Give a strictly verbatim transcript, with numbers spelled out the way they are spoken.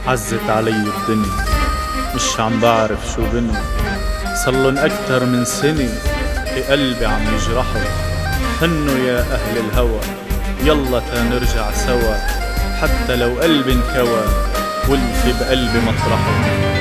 عزت علي الدنيا مش عم بعرف شو بني، صلن أكتر من سنة في قلبي عم يجرحوا. حنوا يا أهل الهوى يلا تنرجع سوا، حتى لو قلبي انكوى واللي بقلبي مطرحه.